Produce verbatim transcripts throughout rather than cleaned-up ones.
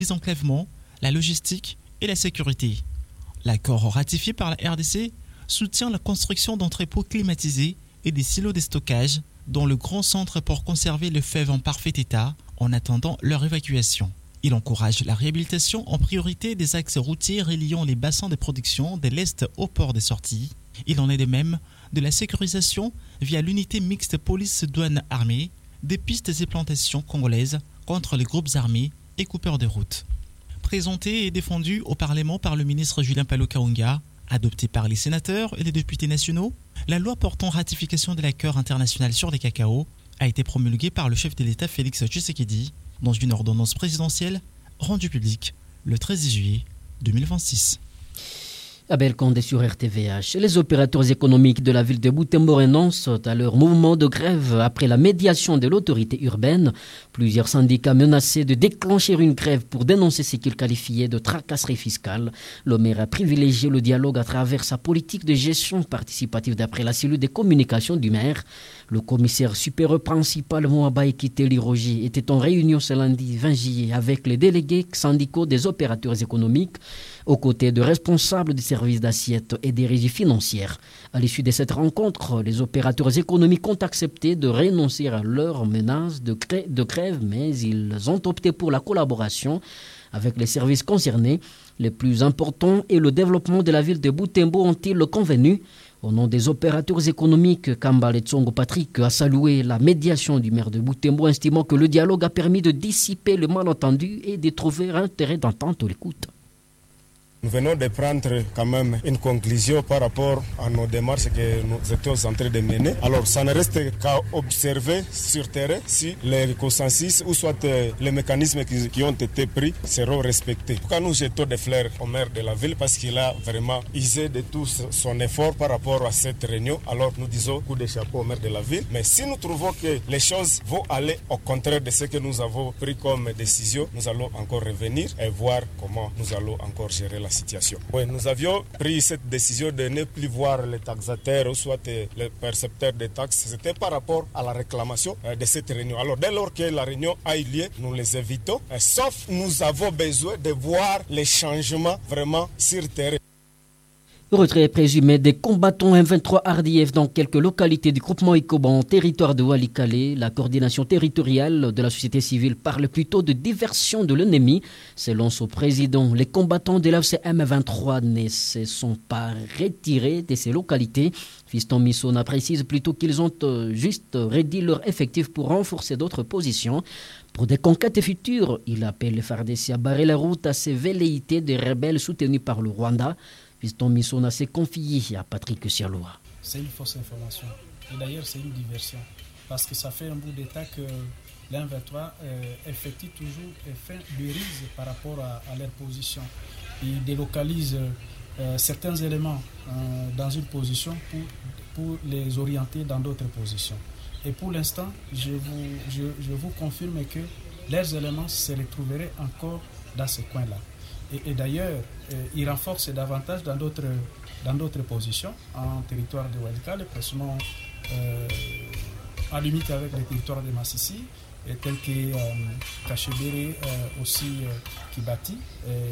désenclavement, la logistique et la sécurité. L'accord ratifié par la R D C soutient la construction d'entrepôts climatisés et des silos de stockage dans le grand centre pour conserver le fève en parfait état en attendant leur évacuation. Il encourage la réhabilitation en priorité des axes routiers reliant les bassins de production de l'Est au port des sorties. Il en est de même de la sécurisation via l'unité mixte police-douane-armée des pistes et plantations congolaises contre les groupes armés et coupeurs de route. Présenté et défendu au Parlement par le ministre Julien Paolo-Kahunga, adopté par les sénateurs et les députés nationaux, la loi portant ratification de l'accord international sur les cacao a été promulguée par le chef de l'État Félix Tshisekedi dans une ordonnance présidentielle rendue publique le treize juillet deux mille vingt-six. Abel Condé sur R T V H. Les opérateurs économiques de la ville de Butembo renoncent à leur mouvement de grève après la médiation de l'autorité urbaine. Plusieurs syndicats menaçaient de déclencher une grève pour dénoncer ce qu'ils qualifiaient de tracasserie fiscale. Le maire a privilégié le dialogue à travers sa politique de gestion participative d'après la cellule de communication du maire. Le commissaire supérieur principal Moaba Ekiteli Roger était en réunion ce lundi vingt juillet avec les délégués syndicaux des opérateurs économiques aux côtés de responsables des services d'assiette et des régies financières. À l'issue de cette rencontre, les opérateurs économiques ont accepté de renoncer à leurs menaces de, cré- de grève, mais ils ont opté pour la collaboration avec les services concernés. Les plus importants et le développement de la ville de Butembo ont-ils convenu. Au nom des opérateurs économiques, Kambale Tsongo Patrick a salué la médiation du maire de Butembo, estimant que le dialogue a permis de dissiper le malentendu et de trouver un terrain d'entente à l'écoute. Nous venons de prendre quand même une conclusion par rapport à nos démarches que nous étions en train de mener. Alors, ça ne reste qu'à observer sur terrain si les consensus ou soit les mécanismes qui, qui ont été pris seront respectés. Quand nous jetons des fleurs au maire de la ville parce qu'il a vraiment usé de tout son effort par rapport à cette réunion, alors nous disons coup de chapeau au maire de la ville. Mais si nous trouvons que les choses vont aller au contraire de ce que nous avons pris comme décision, nous allons encore revenir et voir comment nous allons encore gérer la situation. Oui, nous avions pris cette décision de ne plus voir les taxateurs ou soit les percepteurs de taxes. C'était par rapport à la réclamation de cette réunion. Alors, dès lors que la réunion a eu lieu, nous les évitons, sauf nous avons besoin de voir les changements vraiment sur terrain. Retrait présumé des combattants M vingt-trois R D F dans quelques localités du groupement Ikoban en territoire de Walikale. La coordination territoriale de la société civile parle plutôt de diversion de l'ennemi. Selon son président, les combattants de l'A F C M vingt-trois ne se sont pas retirés de ces localités. Fiston Missona précise plutôt qu'ils ont juste réduit leur effectif pour renforcer d'autres positions. Pour des conquêtes futures, il appelle les F A R D C à barrer la route à ces velléités des rebelles soutenus par le Rwanda. Fiston Missona s'est confié à Patrick Sialoa. C'est une fausse information. Et d'ailleurs, c'est une diversion. Parce que ça fait un bout d'état que l'M vingt-trois euh, effectue toujours et fait des rises par rapport à, à leur position. Ils délocalisent euh, certains éléments euh, dans une position pour, pour les orienter dans d'autres positions. Et pour l'instant, je vous, je, je vous confirme que leurs éléments se retrouveraient encore dans ce coin-là. Et, et d'ailleurs, euh, ils renforcent davantage dans d'autres, dans d'autres positions en territoire de Walikale, précisément euh, en limite avec le territoire de Massissi, et tel que euh, Kachebere, euh, aussi euh, Kibati, et, et,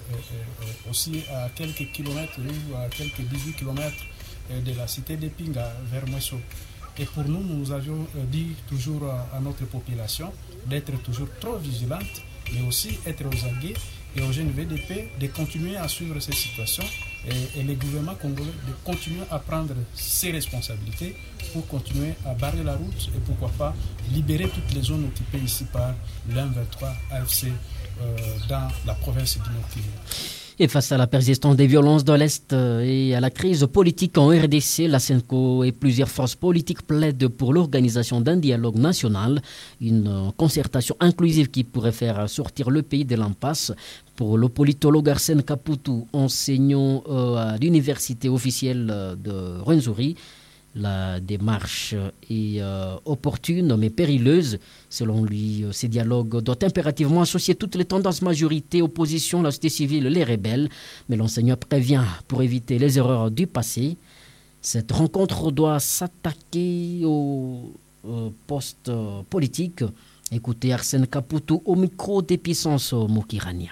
et, et aussi à quelques kilomètres ou à quelques dix-huit kilomètres de la cité de Pinga vers Mweso. Et pour nous, nous avions dit toujours à, à notre population d'être toujours trop vigilante, mais aussi être aux aguets et aux jeunes V D P de continuer à suivre ces situations et, et les gouvernements congolais de continuer à prendre ses responsabilités pour continuer à barrer la route et pourquoi pas libérer toutes les zones occupées ici par l'M vingt-trois A F C euh, dans la province du Nord Kivu. Et face à la persistance des violences dans l'Est et à la crise politique en R D C, la SENCO et plusieurs forces politiques plaident pour l'organisation d'un dialogue national, une concertation inclusive qui pourrait faire sortir le pays de l'impasse. Pour le politologue Arsène Kaputu, enseignant à l'université officielle de Rwenzori, la démarche est euh, opportune mais périleuse. Selon lui, ces dialogues doivent impérativement associer toutes les tendances majorité, opposition, la société civile, les rebelles. Mais l'enseignant prévient pour éviter les erreurs du passé. Cette rencontre doit s'attaquer aux, aux postes politiques Écoutez Arsène Caputo au micro d'Épuissance Mokirania.